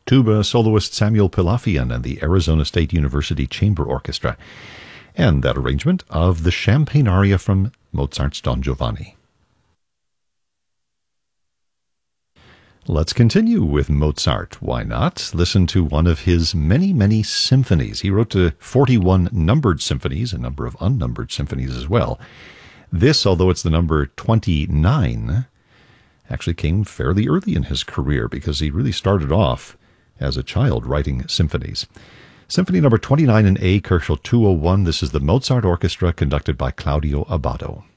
tuba soloist Samuel Pilafian and the Arizona State University Chamber Orchestra, and that arrangement of the Champagne aria from Mozart's Don Giovanni. Let's continue with Mozart. Why not? Listen to one of his many, many symphonies. He wrote 41 numbered symphonies, a number of unnumbered symphonies as well. This, although it's the number 29, actually came fairly early in his career because he really started off as a child writing symphonies. Symphony number 29 in A, Kochel 201. This is the Mozart Orchestra conducted by Claudio Abbado.